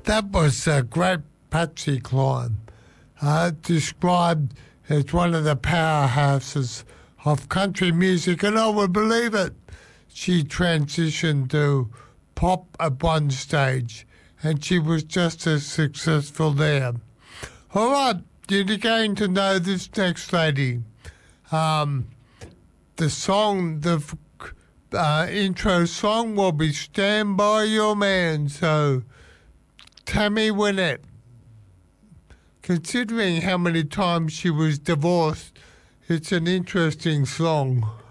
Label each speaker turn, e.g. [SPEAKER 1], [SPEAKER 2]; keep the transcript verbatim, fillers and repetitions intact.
[SPEAKER 1] That was a great Patsy Cline, uh, described as one of the powerhouses of country music, and I would believe it. She transitioned to pop at one stage, and she was just as successful there. All right, you're going to know this next lady. Um, the song, the uh, intro song will be Stand By Your Man, so Tammy Wynette. Considering how many times she was divorced, it's an interesting song.